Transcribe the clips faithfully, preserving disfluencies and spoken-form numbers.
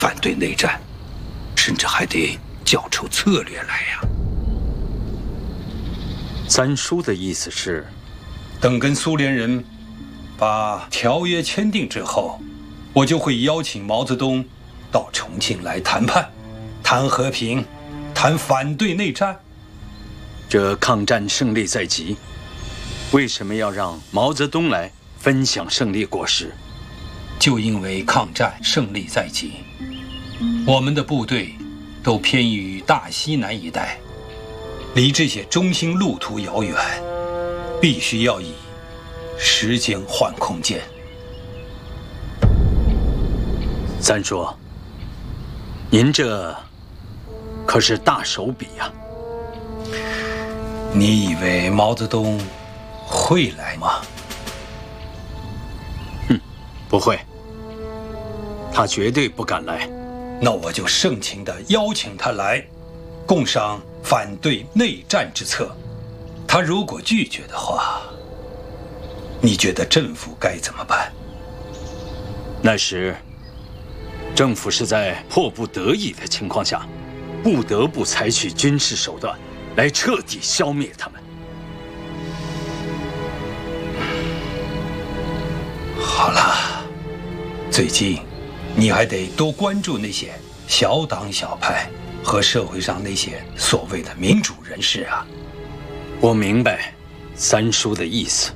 反对内战，甚至还得教出策略来呀。 三叔的意思是， 等跟苏联人把条约签订之后，我就会邀请毛泽东到重庆来谈判，谈和平，谈反对内战。 这抗战胜利在即，为什么要让毛泽东来分享胜利果实？ 就因为抗战胜利在即，我们的部队都偏于大西南一带，离这些中心路途遥远，必须要以时间换空间。 三叔，您这可是大手笔呀！ 你以为毛泽东会来吗？ 哼，不会，他绝对不敢来。 那我就盛情地邀请他来，共商反对内战之策。他如果拒绝的话，你觉得政府该怎么办？ 那时，政府是在迫不得已的情况下，不得不采取军事手段来彻底消灭他们。 好了，最近你还得多关注那些小党小派和社会上那些所谓的民主人士啊。 我明白三叔的意思。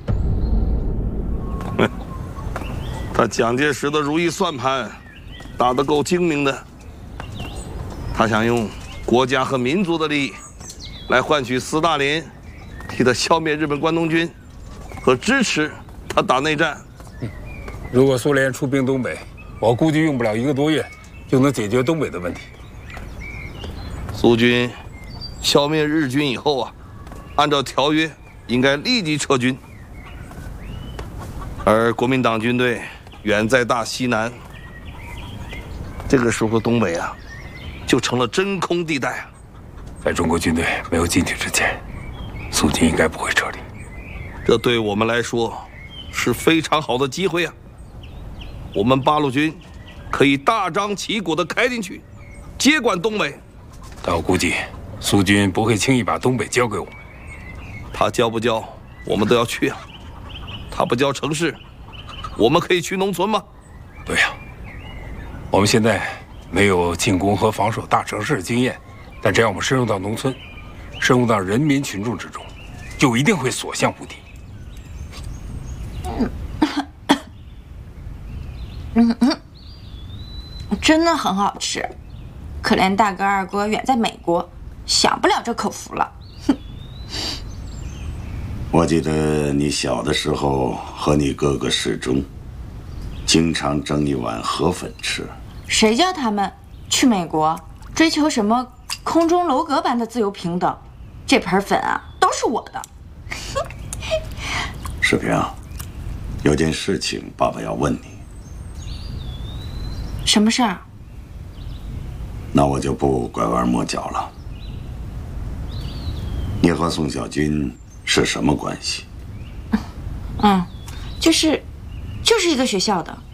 他蒋介石的如意算盘打得够精明的，他想用国家和民族的利益来换取斯大林替他消灭日本关东军和支持他打内战。 如果苏联出兵东北，我估计用不了一个多月就能解决东北的问题。 苏军消灭日军以后啊，按照条约应该立即撤军，而国民党军队远在大西南，这个时候东北啊就成了真空地带啊。 在中国军队没有进去之前，苏军应该不会撤离。 这对我们来说是非常好的机会啊！我们八路军可以大张旗鼓地开进去，接管东北。 但我估计苏军不会轻易把东北交给我们。 他交不交，我们都要去啊。他不交城市，我们可以去农村吗？ 对呀，我们现在没有进攻和防守大城市的经验，但只要我们深入到农村，深入到人民群众之中，就一定会所向无敌。 嗯嗯，真的很好吃，可怜大哥二哥远在美国，享不了这口福了。哼！ 我记得你小的时候和你哥哥世忠，经常蒸一碗河粉吃。 谁叫他们去美国追求什么空中楼阁般的自由平等？这盆粉啊，都是我的。 世平，有件事情爸爸要问你。 什么事儿？ 那我就不拐弯抹角了。你和宋小军是什么关系？ 嗯，就是，就是一个学校的。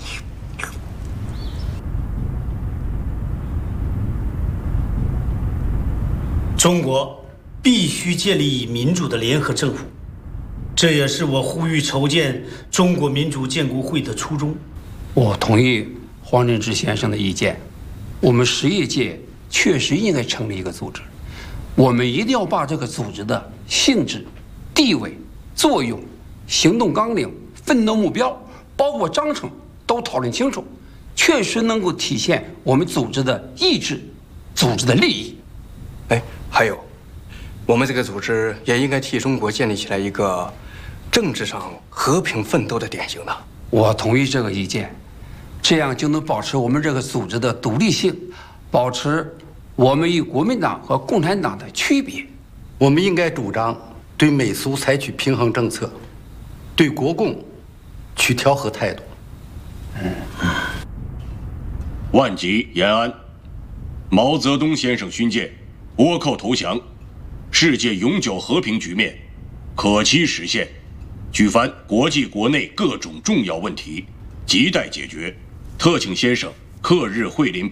中国必须建立民主的联合政府，这也是我呼吁筹建中国民主建国会的初衷。 我同意黄振之先生的意见，我们实业界确实应该成立一个组织，我们一定要把这个组织的性质、地位、作用、行动纲领、奋斗目标，包括章程都讨论清楚，确实能够体现我们组织的意志、组织的利益。 哎，还有，我们这个组织也应该替中国建立起来一个政治上和平奋斗的典型的。 我同意这个意见。这样就能保持我们这个组织的独立性，保持我们与国民党和共产党的区别。 我们应该主张对美苏采取平衡政策，对国共取调和态度。 嗯。万吉、延安，毛泽东先生勋鉴，倭寇投降，世界永久和平局面可期实现。举凡国际国内各种重要问题，亟待解决。特请先生克日惠林。